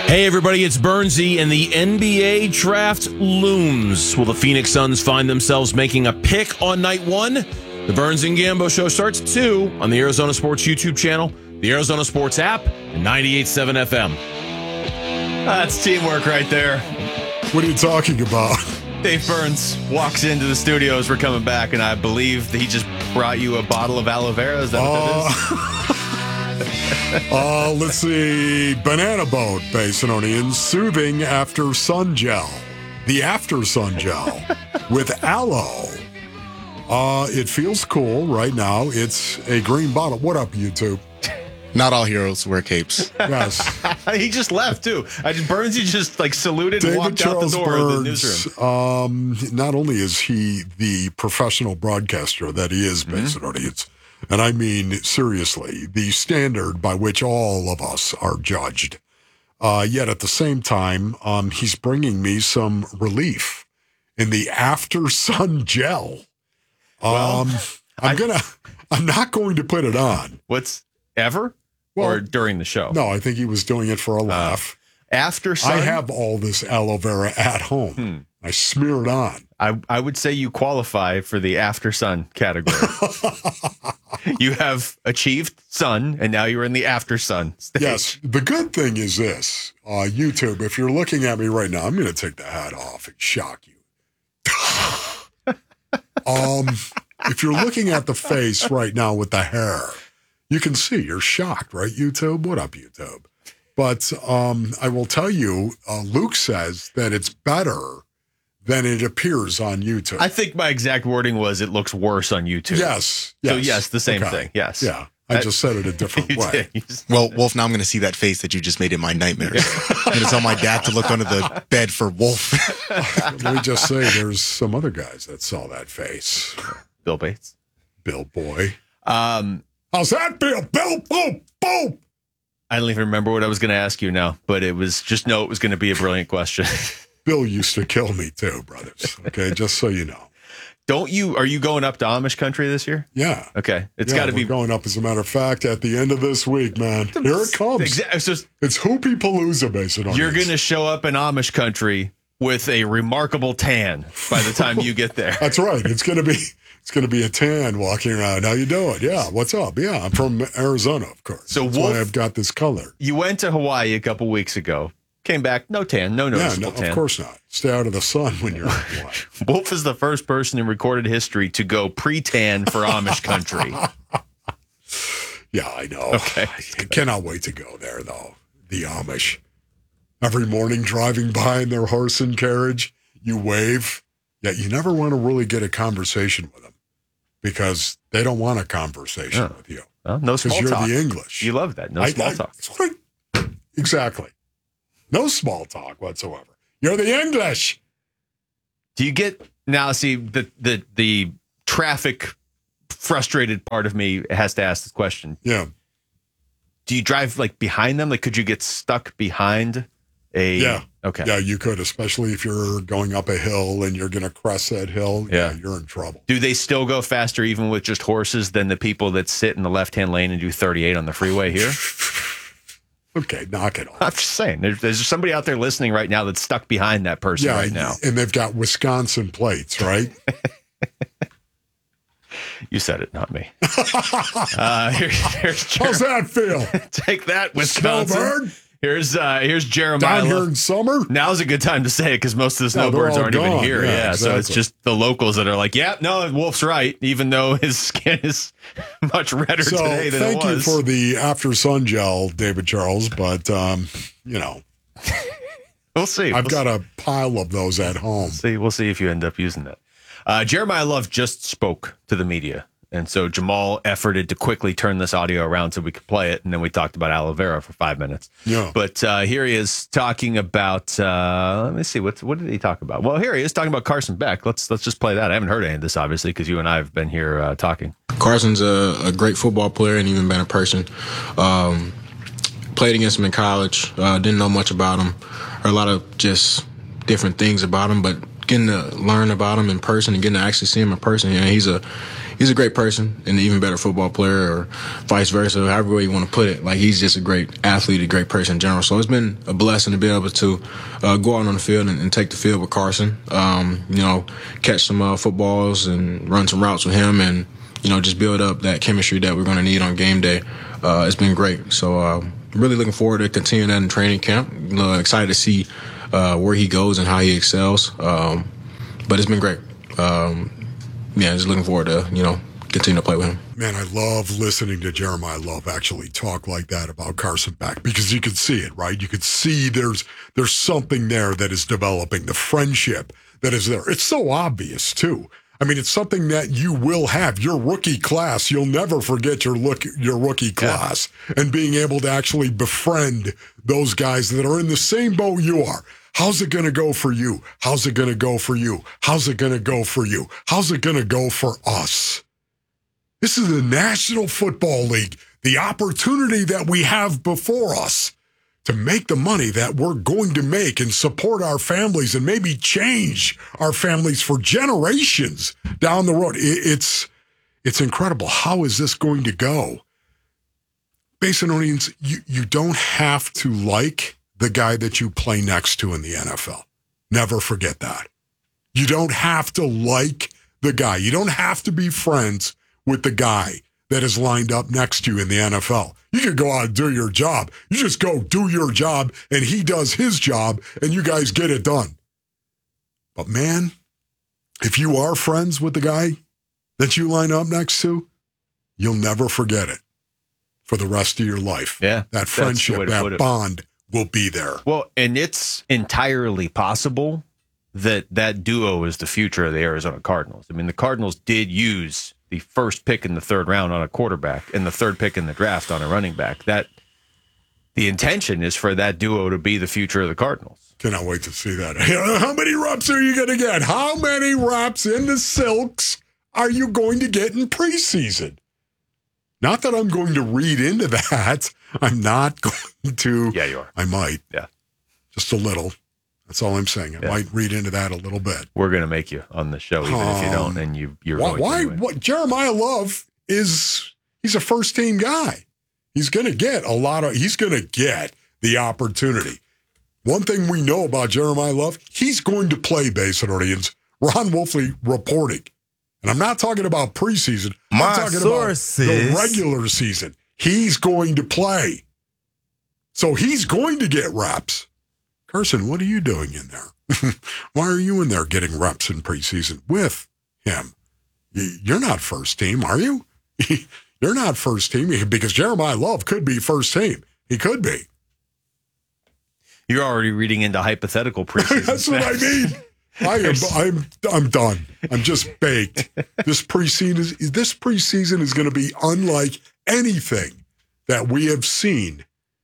Hey everybody, it's Bernsey, and the NBA draft looms. Will the Phoenix Suns find themselves making a pick on night one? The Burns and Gambo show starts at 2 on the Arizona Sports YouTube channel, the Arizona Sports app, and 98.7 FM. That's teamwork right there. What are you talking about? Dave Burns walks into the studio as we're coming back, and I believe that he just brought you a bottle of aloe vera. Is that what that is? Let's see. Banana Boat, Basinonian, soothing after sun gel. The after sun gel with aloe. It feels cool right now. It's a green bottle. What up, YouTube? Not all heroes wear capes. Yes. He just left, too. Burns, he just saluted and David walked Charles out the door of the Burns, newsroom. Not only is he the professional broadcaster that he is, Basinonians, and I mean, seriously, the standard by which all of us are judged. Yet at the same time, he's bringing me some relief in the after sun gel. I'm not going to put it on. What's ever? Well, or during the show? No, I think he was doing it for a laugh. After sun? I have all this aloe vera at home. I smear it on. I would say you qualify for the after sun category. You have achieved sun, and now you're in the after sun stage. Yes. The good thing is this, YouTube, if you're looking at me right now, I'm going to take the hat off and shock you. If you're looking at the face right now with the hair, you can see you're shocked, right, YouTube? What up, YouTube? But I will tell you, Luke says that it's better than it appears on YouTube. I think my exact wording was it looks worse on YouTube. Yes. So, yes, the same thing. Yes. Yeah. I just said it a different way. Well, Wolf, now I'm going to see that face that you just made in my nightmares. I'm going to tell my dad to look under the bed for Wolf. Let me just say, there's some other guys that saw that face. Bill Bates. Bill Boy. How's that, Bill? Bill, boom, boom. I don't even remember what I was going to ask you now, but it was just know it was going to be a brilliant question. Bill used to kill me too, brothers. Okay, just so you know. Are you going up to Amish country this year? Yeah. Okay. It's got to be going up, as a matter of fact, at the end of this week, man. Here it comes. Exactly. So it's Hoopy Palooza, basically. You're going to show up in Amish country with a remarkable tan by the time you get there. That's right. It's going to be a tan walking around. How you doing? Yeah. What's up? Yeah. I'm from Arizona, of course. So that's why I've got this color. You went to Hawaii a couple weeks ago. Came back, no tan, no noticeable tan. Of course not. Stay out of the sun when you're in Hawaii. Wolf is the first person in recorded history to go pre-tan for Amish country. Yeah, I know. Okay. I cannot wait to go there, though. The Amish. Every morning driving by in their horse and carriage, you wave. Yeah, you never want to really get a conversation with them because they don't want a conversation with you. Well, no small talk. Because you're the English. You love that. No small talk. Exactly. No small talk whatsoever. You're the English. Do you get now? See the traffic frustrated part of me has to ask this question. Yeah. Do you drive like behind them? Like, could you get stuck behind a? Yeah. Okay. Yeah, you could, especially if you're going up a hill and you're going to crest that hill. Yeah, you're in trouble. Do they still go faster, even with just horses, than the people that sit in the left-hand lane and do 38 on the freeway here? Okay, knock it off. I'm just saying, there's somebody out there listening right now that's stuck behind that person right now. And they've got Wisconsin plates, right? You said it, not me. Here's How's that feel? Take that, Wisconsin. Snowbird? Here's Jeremiah. Down here in summer? Now's a good time to say it because most of the snowbirds aren't even here. Yeah, exactly. So it's just the locals that are like, no, Wolf's right, even though his skin is much redder today than it was. Thank you for the after sun gel, David Charles, but, we'll see. I've got a pile of those at home. We'll see if you end up using that. Jeremiah Love just spoke to the media. And so Jamal efforted to quickly turn this audio around so we could play it. And then we talked about aloe vera for 5 minutes. Yeah. But here he is talking about, let me see, what did he talk about? Well, here he is talking about Carson Beck. Let's just play that. I haven't heard any of this, obviously, because you and I have been here talking. Carson's a great football player and even better person. Played against him in college. Didn't know much about him. Heard a lot of just different things about him, but getting to learn about him in person and getting to actually see him in person, he's he's a great person and an even better football player, or vice versa, however way you want to put it. Like, he's just a great athlete, a great person in general. So it's been a blessing to be able to go out on the field and take the field with Carson. Catch some footballs and run some routes with him, and just build up that chemistry that we're going to need on game day. It's been great. So really looking forward to continuing that in training camp. Excited to see where he goes and how he excels. But it's been great. Just looking forward to, continue to play with him. Man, I love listening to Jeremiah Love actually talk like that about Carson Beck, because you could see it, right? You could see there's something there that is developing, the friendship that is there. It's so obvious, too. I mean, it's something that you will have. Your rookie class, you'll never forget your rookie class, and being able to actually befriend those guys that are in the same boat you are. How's it going to go for you? How's it going to go for you? How's it going to go for you? How's it going to go for us? This is the National Football League, the opportunity that we have before us to make the money that we're going to make and support our families and maybe change our families for generations down the road. It's incredible. How is this going to go? Basinonians, you don't have to like the guy that you play next to in the NFL. Never forget that. You don't have to like the guy. You don't have to be friends with the guy that is lined up next to you in the NFL. You can go out and do your job. You just go do your job, and he does his job, and you guys get it done. But man, if you are friends with the guy that you line up next to, you'll never forget it for the rest of your life. Yeah, that friendship, that bond will be there. Well, and it's entirely possible that duo is the future of the Arizona Cardinals. I mean, the Cardinals did use the first pick in the third round on a quarterback and the third pick in the draft on a running back. That the intention is for that duo to be the future of the Cardinals. Cannot wait to see that. How many reps are you going to get? How many reps in the Silks are you going to get in preseason? Not that I'm going to read into that. I'm not going to. Yeah, you are. I might. Yeah. Just a little. That's all I'm saying. I might read into that a little bit. We're going to make you on the show, even if you don't, and you're going why? to. What Jeremiah Love he's a first team guy. He's going to get he's going to get the opportunity. One thing we know about Jeremiah Love, he's going to play, Basinonians. Ron Wolfley reporting. And I'm not talking about preseason. I'm talking about the regular season. He's going to play. So he's going to get reps. Carson, what are you doing in there? Why are you in there getting reps in preseason with him? You're not first team, are you? You're not first team, because Jeremiah Love could be first team. He could be. You're already reading into hypothetical preseason. That's what I mean. I'm done. I'm just baked. This preseason is going to be unlike anything that we have seen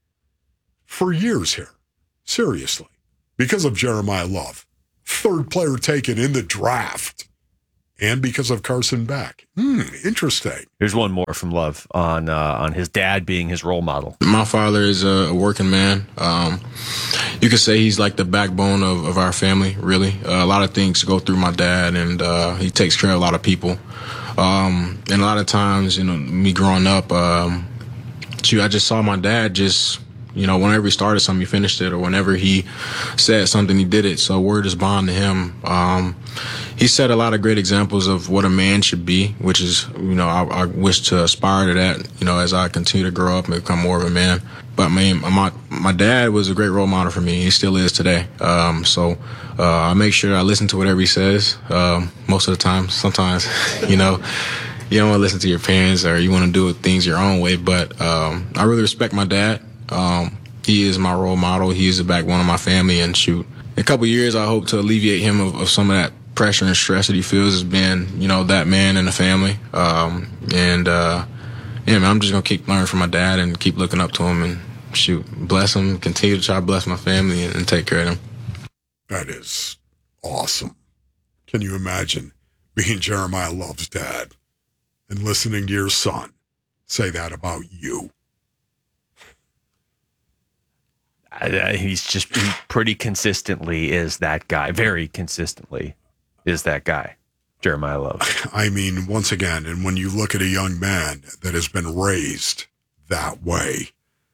for years here. Seriously. Because of Jeremiah Love. Third player taken in the draft. And because of Carson Beck. Interesting. Here's one more from Love on his dad being his role model. My father is a working man. You could say he's like the backbone of our family, really. A lot of things go through my dad, and he takes care of a lot of people. And a lot of times, me growing up, I just saw my dad just, whenever he started something, he finished it, or whenever he said something, he did it. So word is bond to him. He set a lot of great examples of what a man should be, which is, I wish to aspire to that, as I continue to grow up and become more of a man. But my dad was a great role model for me. He still is today. So I make sure I listen to whatever he says most of the time. Sometimes, you don't want to listen to your parents, or you want to do things your own way. But I really respect my dad. He is my role model. He is the backbone of my family. And shoot, in a couple of years, I hope to alleviate him of some of that pressure and stress that he feels as being, that man in the family. Yeah, man, I'm just going to keep learning from my dad and keep looking up to him, and shoot, bless him, continue to try to bless my family and take care of them. That is awesome. Can you imagine being Jeremiah Love's dad and listening to your son say that about you? He's just pretty consistently is that guy. Very consistently is that guy. Jeremiah Love. I mean, once again, and when you look at a young man that has been raised that way,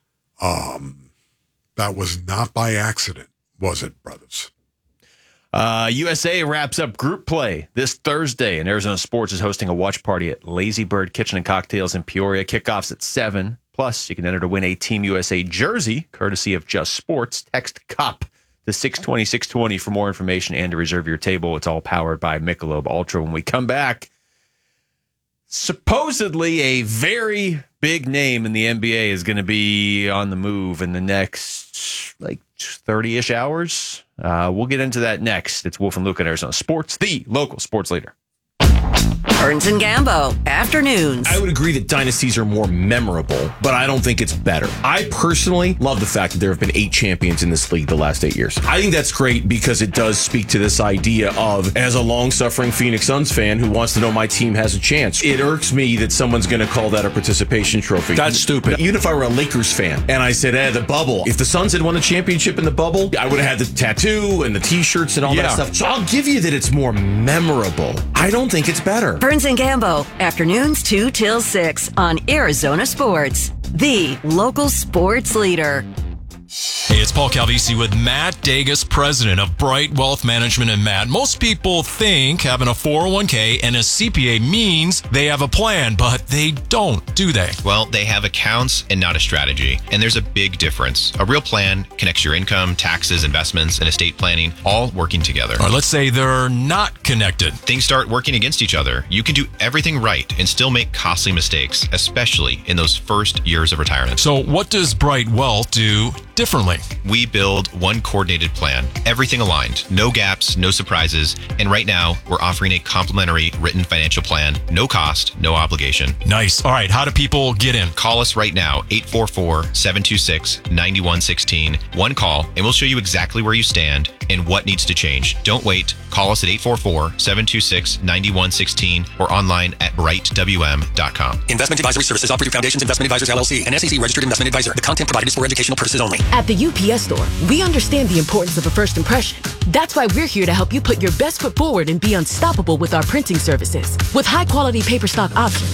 that was not by accident, was it, brothers? USA wraps up group play this Thursday, and Arizona Sports is hosting a watch party at Lazy Bird Kitchen and Cocktails in Peoria. Kickoffs at 7. Plus, you can enter to win a Team USA jersey, courtesy of Just Sports. Text CUP to 620-620 for more information and to reserve your table. It's all powered by Michelob Ultra. When we come back, supposedly a very big name in the NBA is going to be on the move in the next, 30-ish hours. We'll get into that next. It's Wolf and Luke at Arizona Sports, the local sports leader. Burns and Gambo, afternoons. I would agree that dynasties are more memorable, but I don't think it's better. I personally love the fact that there have been 8 champions in this league the last 8 years. I think that's great because it does speak to this idea of, as a long-suffering Phoenix Suns fan who wants to know my team has a chance, it irks me that someone's going to call that a participation trophy. That's stupid. Even if I were a Lakers fan and I said, the bubble, if the Suns had won a championship in the bubble, I would have had the tattoo and the T-shirts and all that stuff. So I'll give you that it's more memorable. I don't think it's better. Burns and Gambo, afternoons 2 till 6 on Arizona Sports, the local sports leader. Hey, it's Paul Calvisi with Matt Dagas, president of Bright Wealth Management. And Matt, most people think having a 401k and a CPA means they have a plan, but they don't, do they? Well, they have accounts and not a strategy. And there's a big difference. A real plan connects your income, taxes, investments, and estate planning all working together. Or let's say they're not connected. Things start working against each other. You can do everything right and still make costly mistakes, especially in those first years of retirement. So what does Bright Wealth do differently? We build one coordinated plan, everything aligned, no gaps, no surprises. And right now, we're offering a complimentary written financial plan, no cost, no obligation. Nice. All right. How do people get in? Call us right now, 844-726-9116. One call, and we'll show you exactly where you stand and what needs to change. Don't wait. Call us at 844-726-9116 or online at brightwm.com. Investment advisory services offered through Foundations Investment Advisors, LLC, an SEC registered investment advisor. The content provided is for educational purposes only. At the UPS Store, we understand the importance of a first impression. That's why we're here to help you put your best foot forward and be unstoppable with our printing services. With high-quality paper stock options,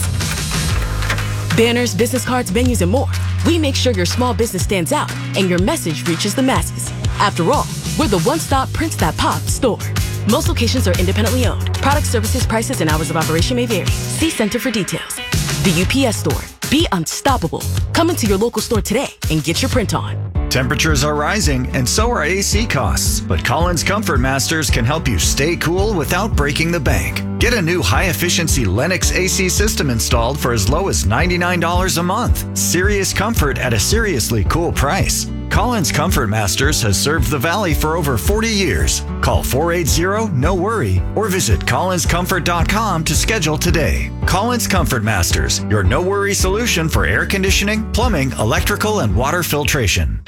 banners, business cards, menus, and more, we make sure your small business stands out and your message reaches the masses. After all, we're the one-stop prints that pop store. Most locations are independently owned. Product, services, prices, and hours of operation may vary. See Center for details. The UPS Store. Be unstoppable. Come into your local store today and get your print on. Temperatures are rising, and so are AC costs. But Collins Comfort Masters can help you stay cool without breaking the bank. Get a new high-efficiency Lennox AC system installed for as low as $99 a month. Serious comfort at a seriously cool price. Collins Comfort Masters has served the Valley for over 40 years. Call 480-NO-WORRY or visit collinscomfort.com to schedule today. Collins Comfort Masters, your no-worry solution for air conditioning, plumbing, electrical, and water filtration.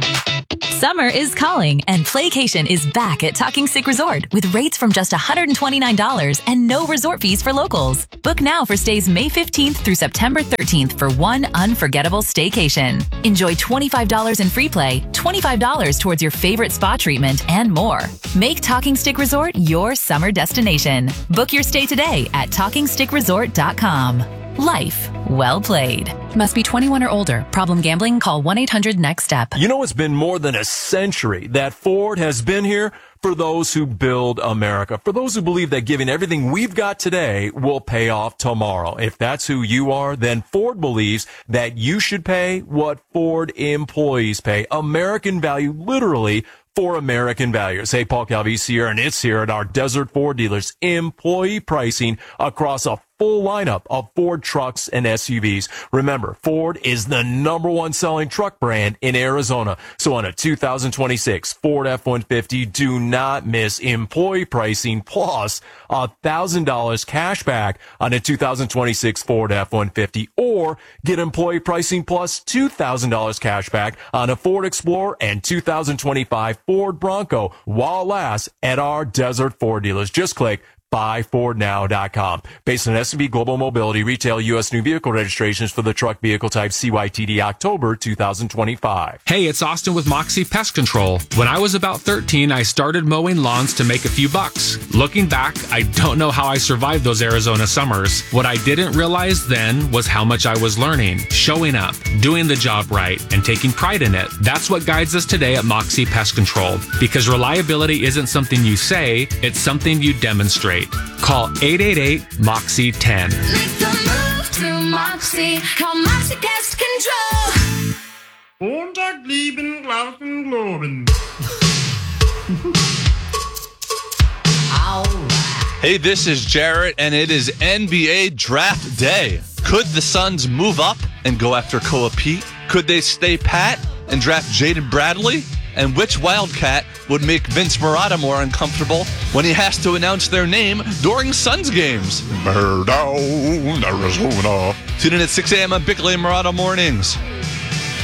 Summer is calling, and Playcation is back at Talking Stick Resort with rates from just $129 and no resort fees for locals. Book now for stays May 15th through September 13th for one unforgettable staycation. Enjoy $25 in free play, $25 towards your favorite spa treatment, and more. Make Talking Stick Resort your summer destination. Book your stay today at TalkingStickResort.com. Life well played. Must be 21 or older. Problem gambling? Call 1-800-NEXT-STEP. You know, it's been more than a century that Ford has been here for those who build America, for those who believe that giving everything we've got today will pay off tomorrow. If that's who you are, then Ford believes that you should pay what Ford employees pay. American value, literally, for American values. Hey, Paul Calvisi here, and it's here at our Desert Ford dealers. Employee pricing across a full lineup of Ford trucks and SUVs. Remember, Ford is the #1 selling truck brand in Arizona. So on a 2026 Ford F-150, do not miss employee pricing plus $1,000 cash back on a 2026 Ford F-150, or get employee pricing plus $2,000 cash back on a Ford Explorer and 2025 Ford Bronco while it lasts at our Desert Ford dealers. Just click buyfordnow.com. Based on S&P Global Mobility, retail U.S. new vehicle registrations for the truck vehicle type CYTD October 2025. Hey, it's Austin with Moxie Pest Control. When I was about 13, I started mowing lawns to make a few bucks. Looking back, I don't know how I survived those Arizona summers. What I didn't realize then was how much I was learning, showing up, doing the job right, and taking pride in it. That's what guides us today at Moxie Pest Control. Because reliability isn't something you say, it's something you demonstrate. Call 888-MOXIE-10. Make the move to Moxie. Call Moxie Pest Control. Montag, lieben, glauben, globen. Hey, this is Jarrett, and it is NBA Draft Day. Could the Suns move up and go after Koa Pete? Could they stay pat and draft Jaden Bradley? And which Wildcat would make Vince Marotta more uncomfortable when he has to announce their name during Suns games? Bear down, Arizona. Tune in at 6 a.m. on Bickley and Marotta Mornings.